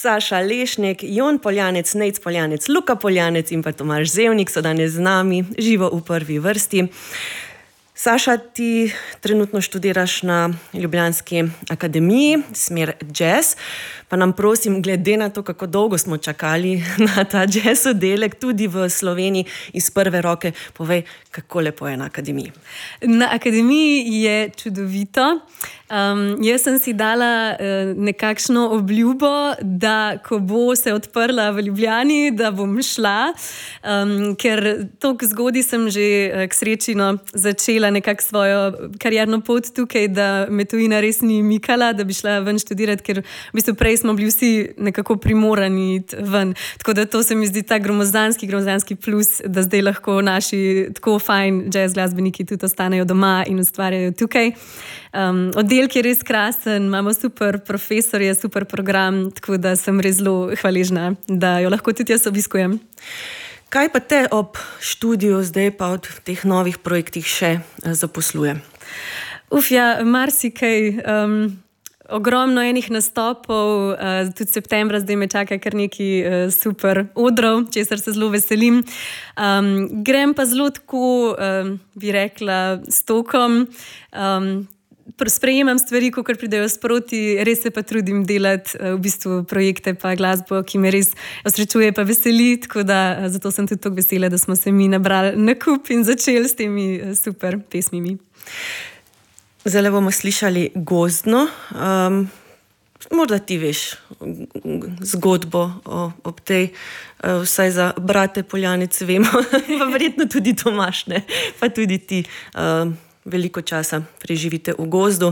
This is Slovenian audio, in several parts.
Saša Lešnik, Jon Poljanec, Nejc Poljanec, Luka Poljanec in pa Tomaž Zevnik so danes z nami, živo v prvi vrsti. Saša, ti trenutno študiraš na Ljubljanski akademiji, smer jazz, pa nam prosim, glede na to, kako dolgo smo čakali na ta jazz oddelek, tudi v Sloveniji, iz prve roke, povej, kako lepo je na akademiji. Na akademiji je čudovito. Jaz sem si dala nekakšno obljubo, da ko bo se odprla v Ljubljani, da bom šla, ker toliko zgodaj sem že k sreči začela nekako svojo karierno pot tukaj, da me tujina res ni mikala, da bi šla ven študirati, ker v bistvu prej smo bili vsi nekako primorani iti ven. Tako da to se mi zdi ta gromozanski plus, da zdaj lahko naši tako fajn jazz glasbeniki tudi ostanejo doma in ustvarjajo tukaj. Oddelek je res krasen, imamo super profesorje, super program, tako da sem res zelo hvaležna, da jo lahko tudi jaz obiskujem. Kaj pa te ob študiju zdaj pa od teh novih projektih še zaposluje? Marsikaj. Ogromno enih nastopov, tudi septembra zdaj me čaka kar nekaj super odrov, česar se zelo veselim. Grem pa zelo tako, bi rekla, s tokom. Sprejemam stvari, kakor pridejo sproti, res se pa trudim delati v bistvu projekte pa glasbo, ki me res osrečuje pa veseli, tako da zato sem tudi tako vesela, da smo se mi nabrali na kup in začeli s temi super pesmimi. Zdaj bomo slišali Gozdno. Morda ti veš zgodbo ob tej, vsaj za brate Poljanec vemo, pa verjetno tudi Tomaž, ne? Pa tudi ti veliko časa preživite v gozdu.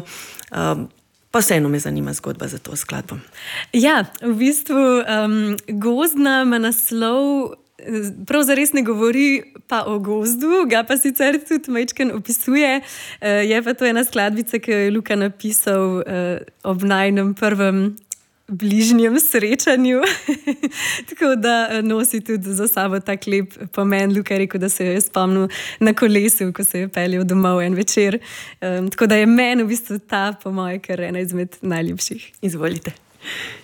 Pa vseeno me zanima zgodba za to skladbo. Ja, v bistvu Gozdna ima naslov, prav zares ne govori pa o gozdu, ga pa sicer tudi majčken opisuje. Je pa to ena skladbica, ki jo je Luka napisal ob najinem prvem bližnjem srečanju. Tako da nosi tudi za sabo tak lep pomen. Luka je rekel, da se je spomnil na kolesu, ko se je peljal domov en večer. Tako da je meni v bistvu ta, po moje, kar ena izmed najljubših. Izvolite.